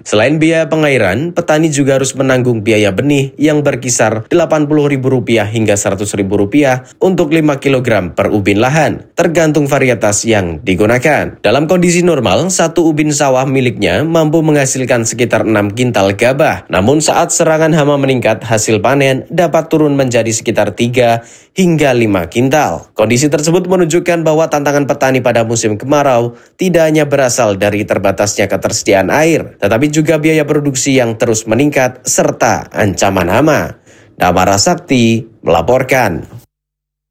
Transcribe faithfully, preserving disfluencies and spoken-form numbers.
Selain biaya pengairan, petani juga harus menanggung biaya benih yang berkisar delapan puluh ribu rupiah hingga seratus ribu rupiah untuk lima kilogram per ubin lahan, tergantung varietas yang digunakan. Dalam kondisi normal, satu ubin sawah miliknya mampu menghasilkan sekitar enam kintal gabah. Namun saat serangan hama meningkat, hasil panen dapat turun menjadi sekitar tiga hingga lima kintal. Kondisi tersebut menunjukkan bahwa tantangan petani pada musim kemarau tidak hanya berasal dari terbatasnya ketersediaan air, tetapi juga biaya produksi yang terus meningkat serta ancaman hama. Damara Sakti melaporkan.